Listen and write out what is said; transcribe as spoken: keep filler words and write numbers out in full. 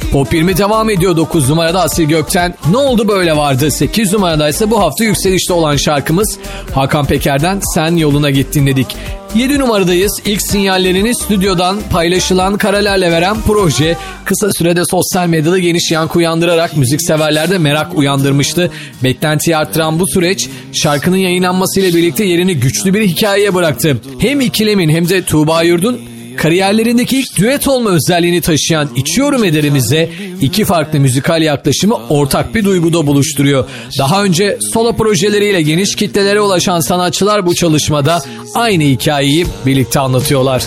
Pop yirmi devam ediyor. dokuz numarada Asil Gökten Ne Oldu Böyle vardı. sekiz numarada ise bu hafta yükselişte olan şarkımız Hakan Peker'den Sen Yoluna Git dinledik. yedi numaradayız. İlk sinyallerini stüdyodan paylaşılan karelerle veren proje kısa sürede sosyal medyada geniş yankı uyandırarak müzikseverlerde merak uyandırmıştı. Beklentiyi arttıran bu süreç şarkının yayınlanmasıyla birlikte yerini güçlü bir hikayeye bıraktı. Hem İkilem'in hem de Tuğba Yurdun kariyerlerindeki ilk düet olma özelliğini taşıyan İçiyorum Ederimiz'e iki farklı müzikal yaklaşımı ortak bir duyguda buluşturuyor. Daha önce solo projeleriyle geniş kitlelere ulaşan sanatçılar bu çalışmada aynı hikayeyi birlikte anlatıyorlar.